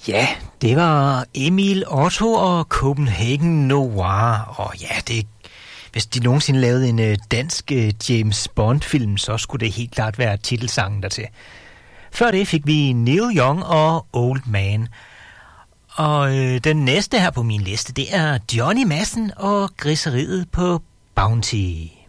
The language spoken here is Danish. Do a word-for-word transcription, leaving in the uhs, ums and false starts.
Ja, det var Emil Otto og Copenhagen Noir, og ja, det, hvis de nogensinde lavede en øh, dansk øh, James Bond-film, så skulle det helt klart være titelsangen dertil. Før det fik vi Neil Young og Old Man. Og øh, den næste her på min liste, det er Johnny Madsen og Griseriet på Bounty.